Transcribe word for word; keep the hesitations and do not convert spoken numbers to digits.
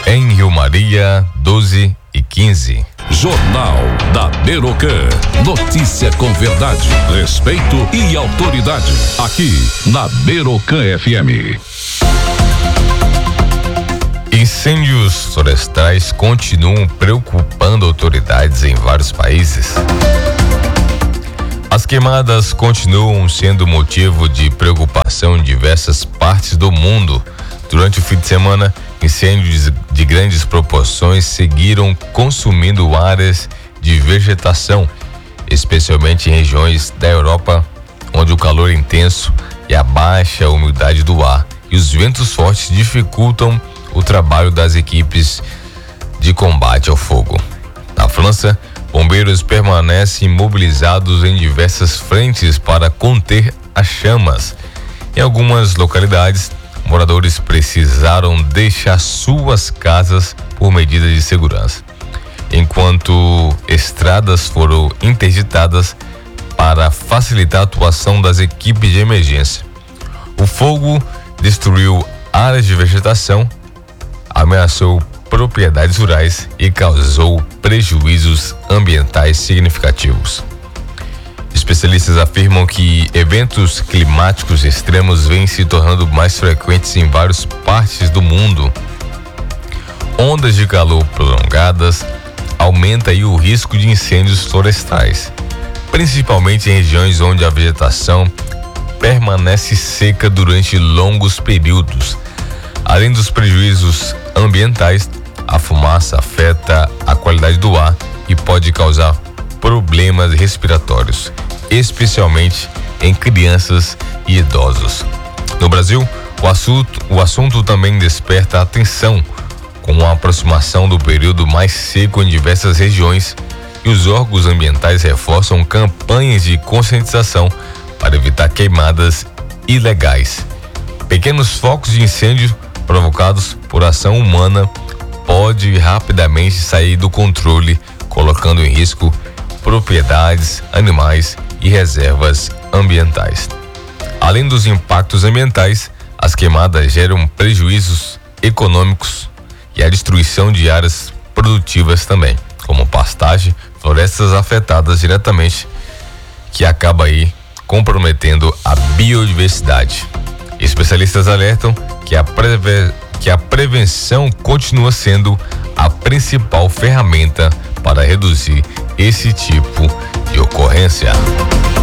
Em Rio Maria, doze e quinze. Jornal da Merocan. Notícia com verdade, respeito e autoridade. Aqui na Merocan F M. Incêndios florestais continuam preocupando autoridades em vários países. As queimadas continuam sendo motivo de preocupação em diversas partes do mundo. Durante o fim de semana, incêndios de grandes proporções seguiram consumindo áreas de vegetação, especialmente em regiões da Europa, onde o calor intenso e a baixa umidade do ar e os ventos fortes dificultam o trabalho das equipes de combate ao fogo. Na França, bombeiros permanecem mobilizados em diversas frentes para conter as chamas. Em algumas localidades, moradores precisaram deixar suas casas por medidas de segurança, enquanto estradas foram interditadas para facilitar a atuação das equipes de emergência. O fogo destruiu áreas de vegetação, ameaçou propriedades rurais e causou prejuízos ambientais significativos. Especialistas afirmam que eventos climáticos extremos vêm se tornando mais frequentes em várias partes do mundo. Ondas de calor prolongadas aumentam aí o risco de incêndios florestais, principalmente em regiões onde a vegetação permanece seca durante longos períodos. Além dos prejuízos ambientais, a fumaça afeta a qualidade do ar e pode causar problemas respiratórios, especialmente em crianças e idosos. No Brasil, o assunto, o assunto também desperta atenção, com a aproximação do período mais seco em diversas regiões, e os órgãos ambientais reforçam campanhas de conscientização para evitar queimadas ilegais. Pequenos focos de incêndio provocados por ação humana pode rapidamente sair do controle, colocando em risco propriedades, animais e reservas ambientais. Além dos impactos ambientais, as queimadas geram prejuízos econômicos e a destruição de áreas produtivas também, como pastagem, florestas afetadas diretamente, que acaba aí comprometendo a biodiversidade. Especialistas alertam que a, preve... que a prevenção continua sendo a principal ferramenta para reduzir esse tipo de ocorrência.